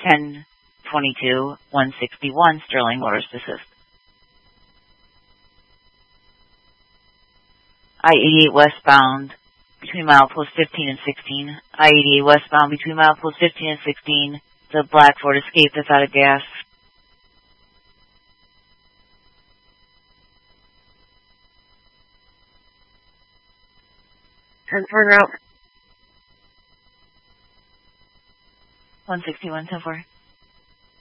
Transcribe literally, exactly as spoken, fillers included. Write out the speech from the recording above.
ten twenty-two, one sixty-one, Sterling Motors Assist. I eighty-eight westbound between milepost fifteen and sixteen. I eighty-eight westbound between milepost fifteen and sixteen. The black Ford Escape that's out of gas. ten four route. one sixty-one, ten four.